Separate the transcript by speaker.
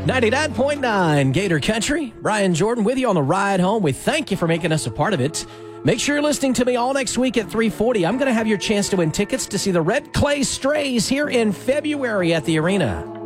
Speaker 1: 99.9 Gator Country. Brian Jordan with you on the ride home. We thank you for making us a part of it. Make sure you're listening to me all next week at 3:40. I'm going to have your chance to win tickets to see the Red Clay Strays here in February at the arena.